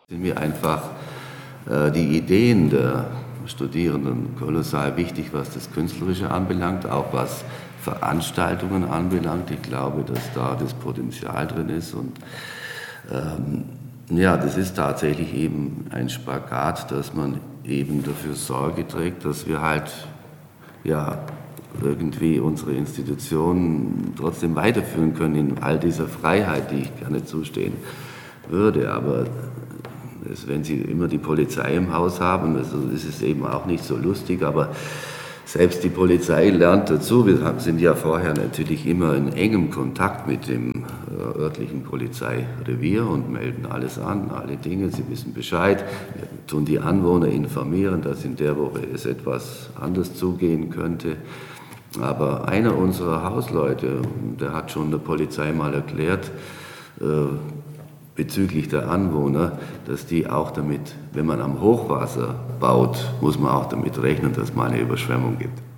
Sind mir einfach die Ideen der Studierenden kolossal wichtig, was das Künstlerische anbelangt, auch was Veranstaltungen anbelangt. Ich glaube, dass da das Potenzial drin ist und ja, das ist tatsächlich eben ein Spagat, dass man eben dafür Sorge trägt, dass wir halt ja irgendwie unsere Institutionen trotzdem weiterführen können in all dieser Freiheit, die ich gerne zustehen würde. Aber wenn Sie immer die Polizei im Haus haben, also ist es eben auch nicht so lustig, aber selbst die Polizei lernt dazu. Wir sind ja vorher natürlich immer in engem Kontakt mit dem örtlichen Polizeirevier und melden alles an, alle Dinge. Sie wissen Bescheid. Wir tun die Anwohner informieren, dass in der Woche es etwas anders zugehen könnte. Aber einer unserer Hausleute, der hat schon der Polizei mal erklärt, bezüglich der Anwohner, dass die auch damit, wenn man am Hochwasser baut, muss man auch damit rechnen, dass es mal eine Überschwemmung gibt.